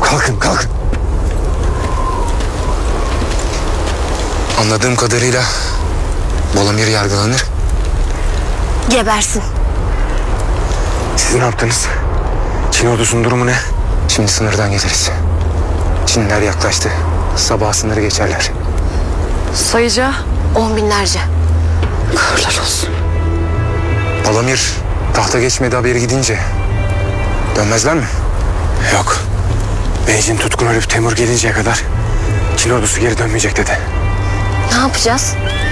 Kalkın, kalkın. Anladığım kadarıyla Bolamir yargılanır. Gebersin. Siz ne yaptınız? Çin ordusunun durumu ne? Şimdi sınırdan geliriz. Çinliler yaklaştı. Sabah sınırı geçerler. Sayıca 10 binlerce. kahırlar olsun. Bolamir tahta geçmedi haberi gidince dönmezler mi? Yok. Beyciğin tutkun ölüp Temur gelinceye kadar Çin ordusu geri dönmeyecek dedi. Ne yapacağız?